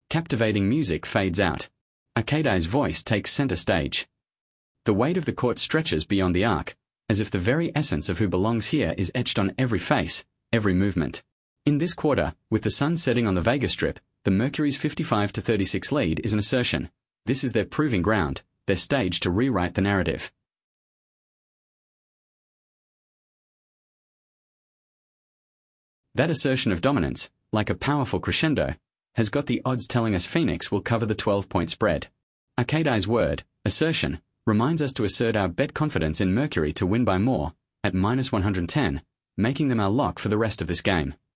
Captivating music fades out. Arkadai's voice takes center stage. The weight of the court stretches beyond the arc, as if the very essence of who belongs here is etched on every face, every movement. In this quarter, with the sun setting on the Vegas Strip, the Mercury's 55-36 lead is an assertion. This is their proving ground, their stage to rewrite the narrative. That assertion of dominance, like a powerful crescendo, has got the odds telling us Phoenix will cover the 12-point spread. Arkadai's word, assertion, reminds us to assert our bet confidence in Mercury to win by more, at -110, making them our lock for the rest of this game.